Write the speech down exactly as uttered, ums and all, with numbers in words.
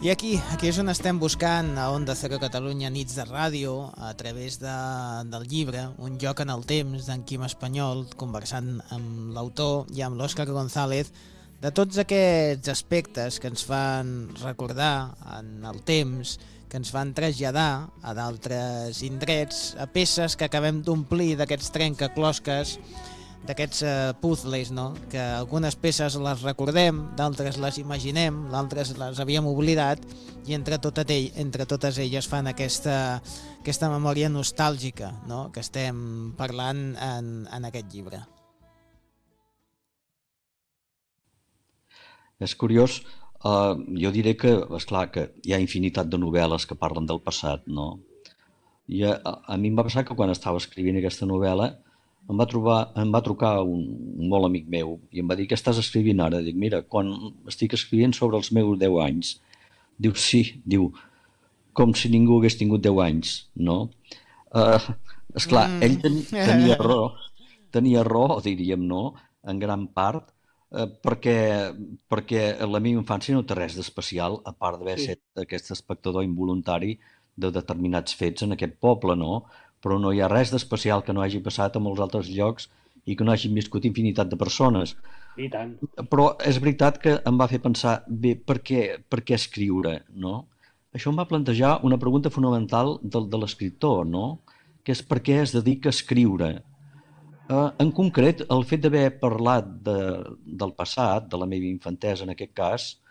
I aquí, aquí és on estem buscant a Onda Cero Catalunya Nits de Ràdio a través de, del llibre Un lloc en el temps d'en Quim Espanyol, conversant amb l'autor i amb l'Òscar González de tots aquests aspectes que ens fan recordar en el temps, que ens fan traslladar a d'altres indrets, a peces que acabem d'omplir d'aquests trencaclosques, d'aquests uh, puzzles, no? Que algunes peces les recordem, d'altres les imaginem, d'altres les havíem oblidat, i entre, tot ell, entre totes elles fan aquesta, aquesta memòria nostàlgica, no? Que estem parlant en, en aquest llibre. És curiós, uh, jo diré que, esclar, que hi ha infinitat de novel·les que parlen del passat, no? I a, a mi em va passar que quan estava escrivint aquesta novel·la em va, trobar, em va trucar un, un molt amic meu i em va dir: què estàs escrivint ara? Dic: mira, quan estic escrivint sobre els meus deu anys. Diu: sí, diu, com si ningú hagués tingut deu anys, no? Uh, esclar, mm. ell ten, tenia raó, tenia raó, diríem, no?, en gran part, eh, perquè, perquè la meva infància no té res d'especial, a part d'haver sí. set aquest espectador involuntari de determinats fets en aquest poble, no? Però no hi ha res d'especial que no hagi passat a molts altres llocs i que no hagin viscut infinitat de persones. I tant. Però és veritat que em va fer pensar, bé, per què, per què escriure, no? Això em va plantejar una pregunta fonamental de, de l'escriptor, no? Que és per què es dedica a escriure. Uh, en concret, el fet d'haver parlat de, del passat, de la meva infantesa en aquest cas,